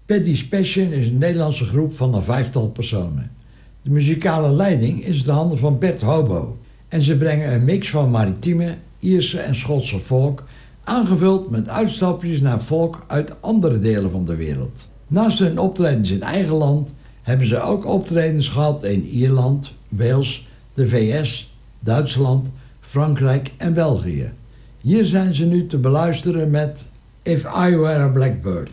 Paddy's Passion is een Nederlandse groep van een 5-tal personen. De muzikale leiding is de handen van Bert Hobo en ze brengen een mix van maritieme, Ierse en Schotse folk, aangevuld met uitstapjes naar folk uit andere delen van de wereld. Naast hun optredens in eigen land hebben ze ook optredens gehad in Ierland, Wales, de VS, Duitsland, Frankrijk en België. Hier zijn ze nu te beluisteren met If I Were a Blackbird.